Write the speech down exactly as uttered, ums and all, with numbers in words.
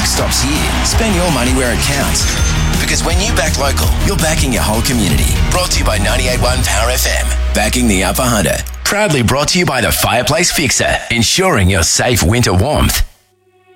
stops here. Spend your money where it counts. Because when you back local, you're backing your whole community. Brought to you by ninety-eight point one Power F M. Backing the Upper Hunter. Proudly brought to you by the Fireplace Fixer. Ensuring your safe winter warmth.